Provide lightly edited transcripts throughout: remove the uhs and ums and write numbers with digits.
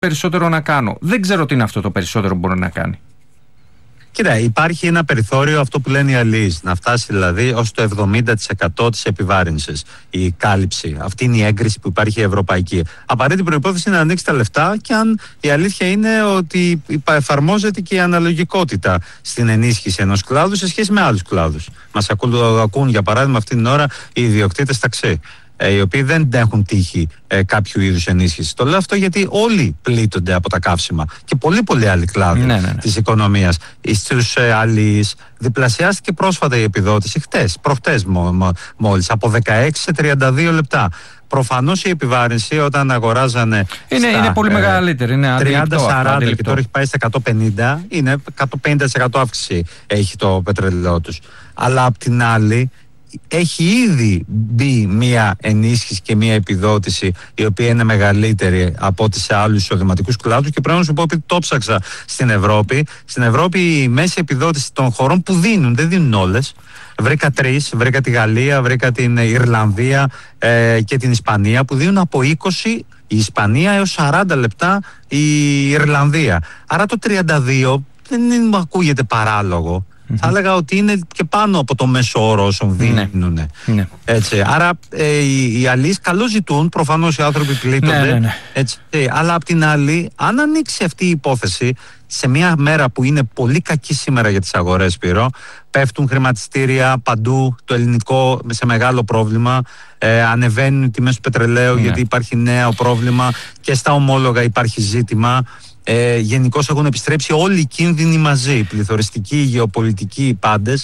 περισσότερο να κάνω. Δεν ξέρω τι είναι αυτό το περισσότερο που μπορεί να κάνει. Κοίτα, υπάρχει ένα περιθώριο, αυτό που λένε οι αλλοίς, να φτάσει δηλαδή ως το 70% της επιβάρυνσης η κάλυψη. Αυτή είναι η έγκριση που υπάρχει η ευρωπαϊκή. Απαραίτητη προϋπόθεση είναι να ανοίξει τα λεφτά, και αν η αλήθεια είναι ότι εφαρμόζεται και η αναλογικότητα στην ενίσχυση ενός κλάδου σε σχέση με άλλους κλάδους. Μας ακούν για παράδειγμα αυτή την ώρα οι ιδιοκτήτες ταξί, οι οποίοι δεν έχουν τύχει κάποιου είδους ενίσχυση. Το λέω αυτό γιατί όλοι πλήττονται από τα καύσιμα και πολλοί άλλοι κλάδοι της οικονομίας. Στους αλλοίς διπλασιάστηκε πρόσφατα η επιδότηση προχτές μόλις, από 16 σε 32 λεπτά. Προφανώς η επιβάρυνση όταν αγοράζανε είναι πολύ μεγαλύτερη, είναι 30-40 και τώρα έχει πάει στα 150, είναι 150% αύξηση έχει το πετρελαιό τους. Αλλά απ' την άλλη έχει ήδη μπει μία ενίσχυση και μία επιδότηση η οποία είναι μεγαλύτερη από ό,τι σε άλλους εισοδηματικούς κλάδους, και πρέπει να σου πω ότι το ψάξα στην Ευρώπη. Στην Ευρώπη η μέση επιδότηση των χωρών που δίνουν, δεν δίνουν όλες. Βρήκα 3, βρήκα τη Γαλλία, βρήκα την Ιρλανδία και την Ισπανία που δίνουν από 20 η Ισπανία έως 40 λεπτά η Ιρλανδία. Άρα το 32 δεν ακούγεται παράλογο. Θα έλεγα ότι είναι και πάνω από το μέσο όρο όσων δίνουν. Έτσι. Άρα οι αλλοίς καλό ζητούν, προφανώς οι άνθρωποι πλήττονται. Έτσι. Αλλά απ' την άλλη, αν ανοίξει αυτή η υπόθεση σε μια μέρα που είναι πολύ κακή σήμερα για τις αγορές, Σπύρο, πέφτουν χρηματιστήρια παντού, το ελληνικό σε μεγάλο πρόβλημα, ανεβαίνουν οι τιμές του πετρελαίου γιατί υπάρχει νέο πρόβλημα, και στα ομόλογα υπάρχει ζήτημα. Γενικώς έχουν επιστρέψει όλοι οι κίνδυνοι μαζί, οι πληθωριστικοί, οι γεωπολιτικοί, οι πάντες.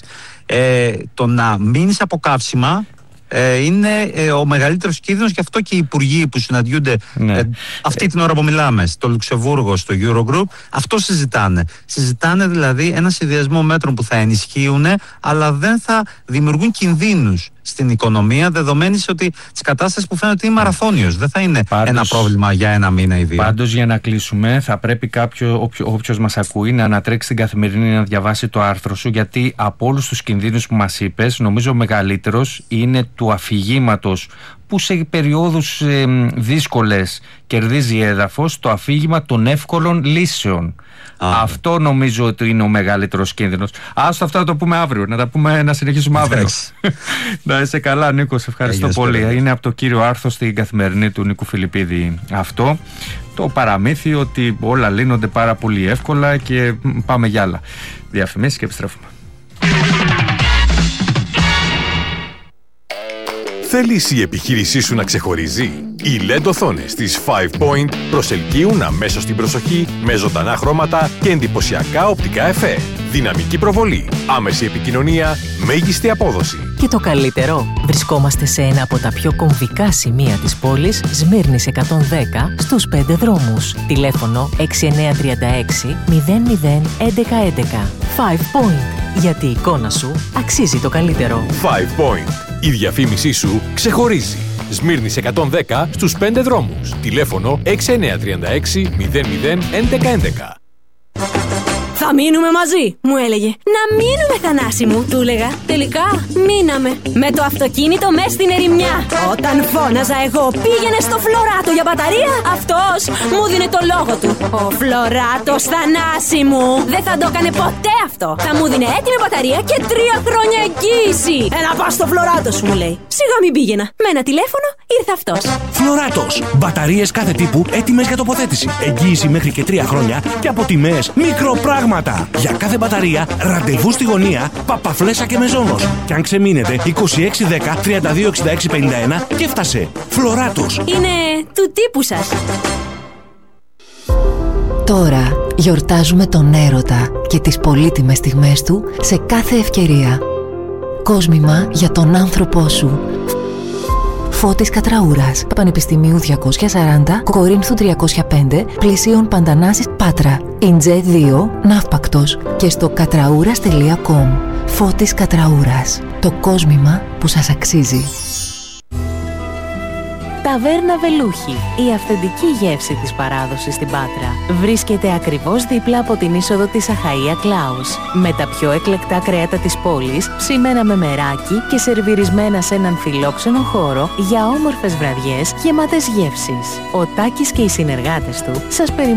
Το να μείνεις από καύσιμα είναι ο μεγαλύτερος κίνδυνος, και αυτό και οι υπουργοί που συναντιούνται αυτή την ώρα που μιλάμε στο Λουξεμβούργο, στο Eurogroup, αυτό συζητάνε. Συζητάνε δηλαδή ένα συνδυασμό μέτρων που θα ενισχύουν αλλά δεν θα δημιουργούν κινδύνους στην οικονομία, δεδομένης ότι της κατάστασης που φαίνεται ότι είναι μαραθώνιος. Δεν θα είναι ένα πρόβλημα για ένα μήνα ή δύο. Πάντως, για να κλείσουμε, θα πρέπει όποιος μας ακούει να ανατρέξει στην Καθημερινή να διαβάσει το άρθρο σου, γιατί από όλους τους κινδύνους που μας είπες, νομίζω ο μεγαλύτερος είναι του αφηγήματος που σε περιόδους δύσκολες κερδίζει έδαφος, το αφήγημα των εύκολων λύσεων. Αυτό νομίζω ότι είναι ο μεγαλύτερος κίνδυνος. Άστο αυτά να το πούμε αύριο, να συνεχίσουμε αύριο. Να είσαι καλά, Νίκο, σε ευχαριστώ πολύ. Είναι από το κύριο άρθρο στην Καθημερινή του Νίκου Φιλιππίδη αυτό. Το παραμύθι ότι όλα λύνονται πάρα πολύ εύκολα και πάμε για άλλα. Διαφημίσεις και επιστρέφουμε. Θέλεις η επιχείρησή σου να ξεχωρίζει? Οι LED οθόνες της 5 Point προσελκύουν αμέσως την προσοχή με ζωντανά χρώματα και εντυπωσιακά οπτικά εφέ. Δυναμική προβολή, άμεση επικοινωνία, μέγιστη απόδοση. Και το καλύτερο, βρισκόμαστε σε ένα από τα πιο κομβικά σημεία της πόλης, Σμύρνης 110, στους 5 δρόμους. Τηλέφωνο 6936 00 1111. 5 Point, γιατί η εικόνα σου αξίζει το καλύτερο. 5 Point. Η διαφήμισή σου ξεχωρίζει. Σμύρνης 110 στους 5 δρόμους. Τηλέφωνο 6936 00 1111. Θα μείνουμε μαζί, μου έλεγε. Να μείνουμε, Θανάση μου, του έλεγα. Τελικά μείναμε. Με το αυτοκίνητο μες στην ερημιά. Όταν φώναζα εγώ, πήγαινε στο Φλωράτο για μπαταρία. Αυτός μου δίνε το λόγο του. Ο Φλωράτος, Θανάση μου, δεν θα το έκανε ποτέ αυτό. Θα μου δίνε έτοιμη μπαταρία και 3 χρόνια εγγύηση. Έλα πας στο Φλωράτο σου, μου λέει. Σιγά μην πήγαινα. Με ένα τηλέφωνο ήρθε αυτός. Φλωράτος. Μπαταρίες κάθε τύπου έτοιμες για τοποθέτηση. Εγγύηση μέχρι και 3 χρόνια και από τιμές μικροπράγματα. Για κάθε μπαταρία, ραντεβού στη γωνία, Παπαφλέσσα και Μεζόνος. Και αν ξεμείνετε, 2610 326651 και έφτασε. Φλωράτος. Είναι του τύπου σας. Τώρα γιορτάζουμε τον έρωτα και τις πολύτιμες στιγμές του σε κάθε ευκαιρία. Κόσμημα για τον άνθρωπό σου. Φώτης Κατραούρας, Πανεπιστημίου 240, Κορίνθου 305, Πλησίων Παντανάσης, Πάτρα. Ιντζέ 2, Ναύπακτος και στο κατραούρας.com. Φώτης Κατραούρας, το κόσμημα που σας αξίζει. Τα Ταβέρνα Βελούχη, η αυθεντική γεύση της παράδοσης στην Πάτρα. Βρίσκεται ακριβώς δίπλα από την είσοδο της Αχαΐα Κλάους. Με τα πιο εκλεκτά κρέατα της πόλης, ψημένα με μεράκι και σερβιρισμένα σε έναν φιλόξενο χώρο για όμορφες βραδιές γεμάτες γεύσεις. Ο Τάκης και οι συνεργάτες του σας περιμένουν